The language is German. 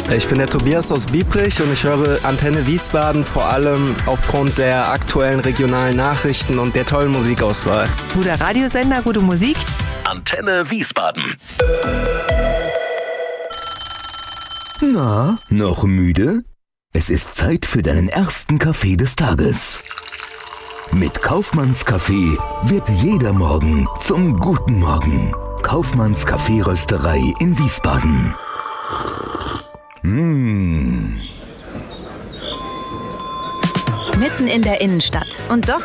Ich bin der Tobias aus Biebrich und ich höre Antenne Wiesbaden vor allem aufgrund der aktuellen regionalen Nachrichten und der tollen Musikauswahl. Guter Radiosender, gute Musik. Antenne Wiesbaden. Na, noch müde? Es ist Zeit für deinen ersten Kaffee des Tages. Mit Kaufmanns Kaffee wird jeder Morgen zum guten Morgen. Kaufmanns Kaffeerösterei in Wiesbaden. Mitten in der Innenstadt und doch